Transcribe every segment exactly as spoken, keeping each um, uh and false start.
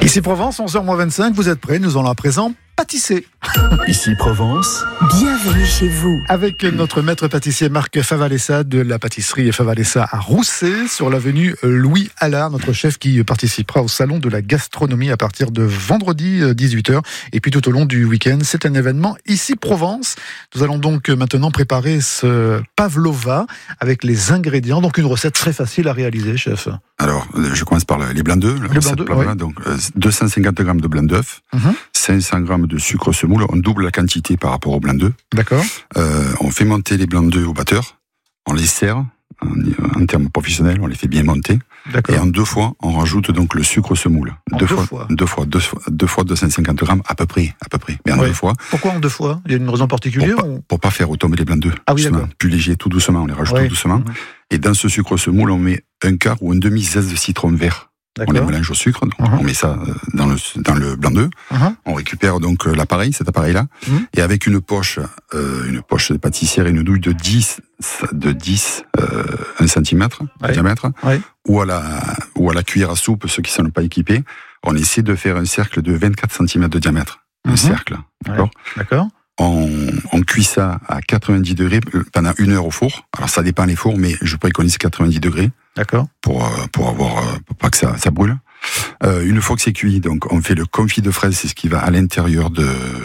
Ici Provence, onze heures moins vingt-cinq, vous êtes prêts? Nous allons à présent pâtisser. Ici Provence. Bienvenue chez vous. Avec notre maître pâtissier Marc Favalessa de la pâtisserie Favalessa à Roussé, sur l'avenue Louis Allard, notre chef qui participera au salon de la gastronomie à partir de vendredi dix-huit heures. Et puis tout au long du week-end, c'est un événement Ici Provence. Nous allons donc maintenant préparer ce pavlova avec les ingrédients. Donc une recette très facile à réaliser, chef. Alors, je commence par les blancs d'œufs. Les blancs d'œufs, oui. Donc, deux cent cinquante grammes de blancs d'œufs, uh-huh. cinq cents grammes de sucre semoule. On double la quantité par rapport aux blancs d'œufs. D'accord. Euh, on fait monter les blancs d'œufs au batteur. On les serre, en, en termes professionnels, on les fait bien monter. D'accord. Et en deux fois, on rajoute donc le sucre semoule. En deux, deux fois, fois. Deux fois, deux fois, deux fois deux cent cinquante grammes à peu près, à peu près. Mais en ouais. deux fois. Pourquoi en deux fois? Il y a une raison particulière? Pour, ou... pas, pour pas faire retomber les blancs d'œufs. Ah oui, d'accord. Plus léger, tout doucement, on les rajoute ouais. tout doucement. Mmh. Et dans ce sucre semoule, on met un quart ou un demi-zeste de citron vert. D'accord. On les mélange au sucre, donc uh-huh. on met ça dans le, dans le blanc d'œuf. Uh-huh. On récupère donc l'appareil, cet appareil-là, uh-huh. et avec une poche, euh, une poche de pâtissière, une douille de dix, de dix, euh, un centimètre ouais. de diamètre, ouais. ou à la, ou à la cuillère à soupe, ceux qui ne sont pas équipés, on essaie de faire un cercle de vingt-quatre centimètres de diamètre. Uh-huh. Un cercle. D'accord. Ouais. D'accord. On, on cuit ça à quatre-vingt-dix degrés pendant une heure au four. Alors ça dépend les fours, mais je préconise quatre-vingt-dix degrés. D'accord. Pour pour avoir pour pas que ça ça brûle. Euh, une fois que c'est cuit, donc on fait le confit de fraises, c'est ce qui va à l'intérieur de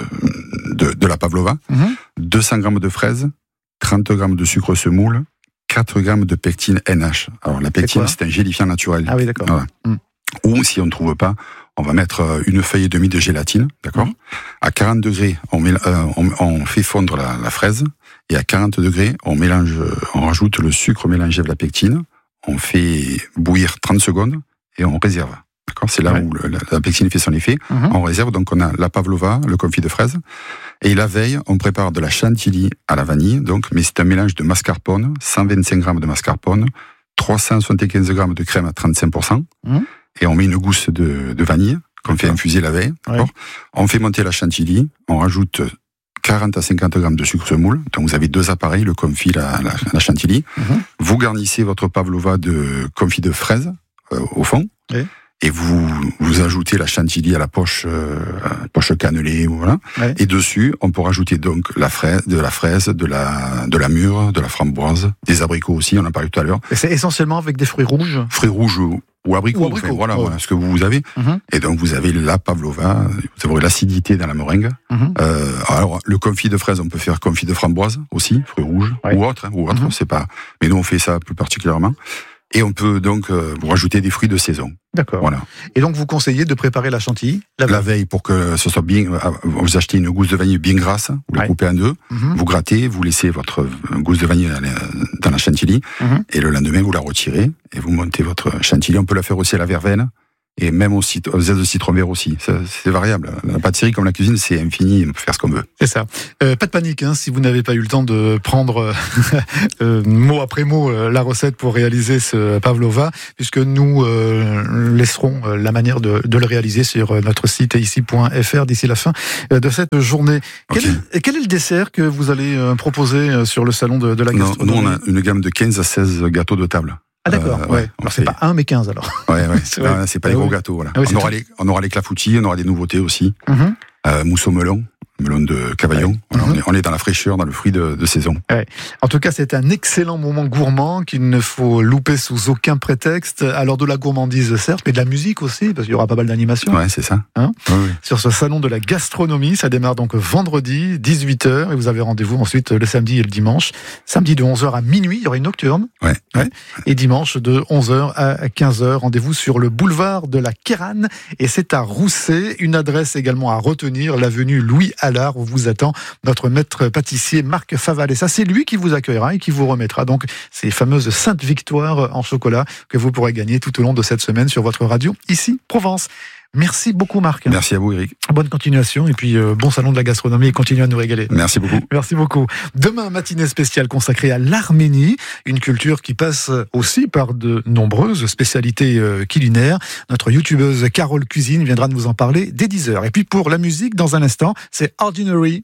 de, de la pavlova. Mm-hmm. deux cents grammes de fraises, trente grammes de sucre semoule, quatre grammes de pectine N H. Alors la pectine, c'est, c'est un gélifiant naturel. Ah oui, d'accord. Voilà. Mm. Ou si on ne trouve pas, on va mettre une feuille et demie de gélatine, d'accord. Mmh. À quarante degrés, on, mél- euh, on, on fait fondre la, la fraise, et à quarante degrés, on mélange, on rajoute le sucre mélangé avec la pectine, on fait bouillir trente secondes et on réserve. D'accord. C'est là ouais. où le, la, la pectine fait son effet. Mmh. On réserve, donc on a la pavlova, le confit de fraise, et la veille, on prépare de la chantilly à la vanille, donc, mais c'est un mélange de mascarpone, cent vingt-cinq grammes de mascarpone, trois cent soixante-quinze grammes de crème à trente-cinq pour cent. Mmh. Et on met une gousse de, de vanille qu'on d'accord. fait infuser la veille. Ouais. On fait monter la chantilly. On rajoute quarante à cinquante grammes de sucre semoule. Donc vous avez deux appareils, le confit, la, la, la chantilly. Mm-hmm. Vous garnissez votre pavlova de confit de fraise euh, au fond. Ouais. Et vous vous ajoutez la chantilly à la poche, euh, à la poche cannelée, voilà. Ouais. Et dessus, on peut rajouter donc la fraise, de la fraise, de la de la mûre, de la framboise, des abricots aussi. On en a parlé tout à l'heure. Et c'est essentiellement avec des fruits rouges. Fruits rouges ou, ou abricots. Ou abricots. Enfin, voilà, oh. voilà, ce que vous avez. Mm-hmm. Et donc vous avez la pavlova, vous avez l'acidité dans la meringue. Mm-hmm. Euh, alors le confit de fraise, on peut faire confit de framboise aussi, fruits rouges ouais. ou autre, hein, ou autre. Mm-hmm. C'est pas. Mais nous on fait ça plus particulièrement. Et on peut donc euh, vous rajouter des fruits de saison. D'accord. Voilà. Et donc vous conseillez de préparer la chantilly la veille, la veille pour que ce soit bien. Vous achetez une gousse de vanille bien grasse, vous la ouais. coupez en deux, mm-hmm. vous grattez, vous laissez votre gousse de vanille dans la chantilly, mm-hmm. et le lendemain vous la retirez et vous montez votre chantilly. On peut la faire aussi à la verveine. Et même au, cit- au zeste de citron vert aussi. C'est, c'est variable. La pâtisserie comme la cuisine, c'est infini. On peut faire ce qu'on veut. C'est ça. Euh, pas de panique, hein, si vous n'avez pas eu le temps de prendre euh, mot après mot euh, la recette pour réaliser ce pavlova, puisque nous euh, laisserons euh, la manière de, de le réaliser sur euh, notre site ici point f r d'ici la fin euh, de cette journée. Okay. Quel, est, quel est le dessert que vous allez euh, proposer euh, sur le salon de, de la gastronomie? Non, nous, on a une gamme de quinze à seize gâteaux de table. Ah d'accord, euh, ouais. ouais. Alors c'est fait... pas un mais quinze alors. Ouais, ouais. c'est, non, c'est pas ah, les gros ouais. gâteaux, voilà. Ah, ouais, on, aura les, on aura les clafoutis, on aura des nouveautés aussi. Mm-hmm. Euh, mousse au melon, melon de Cavaillon. Ouais. Voilà, mm-hmm. on, est, on est dans la fraîcheur, dans le fruit de, de saison. Ouais. En tout cas, c'est un excellent moment gourmand qu'il ne faut louper sous aucun prétexte. Alors de la gourmandise certes, mais de la musique aussi, parce qu'il y aura pas mal d'animations. Ouais, c'est ça. Hein ouais, ouais. Sur ce salon de la gastronomie, ça démarre donc vendredi, dix-huit heures, et vous avez rendez-vous ensuite le samedi et le dimanche. Samedi de onze heures à minuit, il y aura une nocturne. Ouais. ouais. Et dimanche de onze heures à quinze heures, rendez-vous sur le boulevard de la Quérane, et c'est à Roussé. Une adresse également à retenir, l'avenue Louis Allard, où vous attend notre maître pâtissier Marc Favalessa. C'est lui qui vous accueillera et qui vous remettra donc ces fameuses Sainte Victoire en chocolat que vous pourrez gagner tout au long de cette semaine sur votre radio, ici Provence. Merci beaucoup Marc. Merci à vous Eric. Bonne continuation et puis euh, bon salon de la gastronomie et continuez à nous régaler. Merci beaucoup. Merci beaucoup. Demain, matinée spéciale consacrée à l'Arménie, une culture qui passe aussi par de nombreuses spécialités euh, culinaires. Notre youtubeuse Carole Cuisine viendra nous en parler dès dix heures. Et puis pour la musique, dans un instant, c'est Ordinary.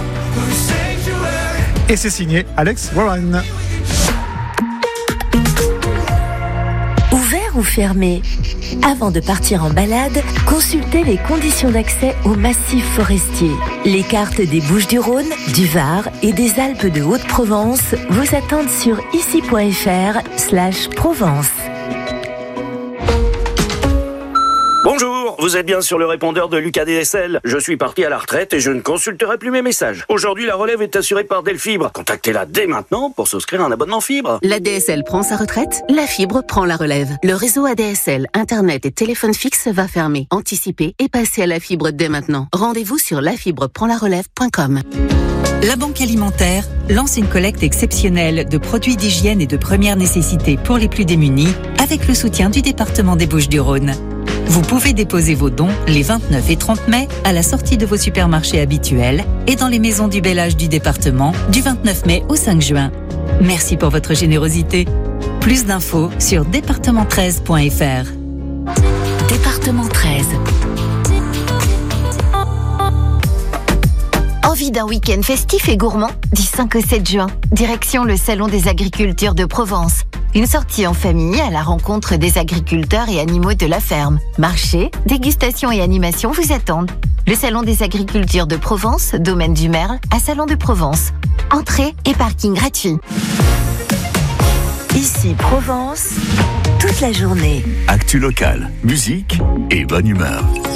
Et c'est signé Alex Warren. ou fermés. Avant de partir en balade, consultez les conditions d'accès au massif forestier. Les cartes des Bouches-du-Rhône, du Var et des Alpes de Haute-Provence vous attendent sur ici.fr slash Provence. Bonjour, vous êtes bien sur le répondeur de Lucas D S L. Je suis parti à la retraite et je ne consulterai plus mes messages. Aujourd'hui, la relève est assurée par Delfibre. Contactez-la dès maintenant pour souscrire un abonnement fibre. La D S L prend sa retraite, la fibre prend la relève. Le réseau A D S L, Internet et téléphone fixe va fermer. Anticipez et passez à la fibre dès maintenant. Rendez-vous sur la fibre prend la relève point com. La Banque Alimentaire lance une collecte exceptionnelle de produits d'hygiène et de première nécessité pour les plus démunis avec le soutien du département des Bouches-du-Rhône. Vous pouvez déposer vos dons les vingt-neuf et trente mai à la sortie de vos supermarchés habituels et dans les maisons du bel âge du département du vingt-neuf mai au cinq juin. Merci pour votre générosité. Plus d'infos sur département treize point f r. Département treize. Envie d'un week-end festif et gourmand? Du cinq au sept juin, direction le Salon des agricultures de Provence. Une sortie en famille à la rencontre des agriculteurs et animaux de la ferme. Marché, dégustation et animation vous attendent. Le Salon des agricultures de Provence, domaine du Merle, à Salon de Provence. Entrée et parking gratuit. Ici Provence, toute la journée. Actu locale, musique et bonne humeur.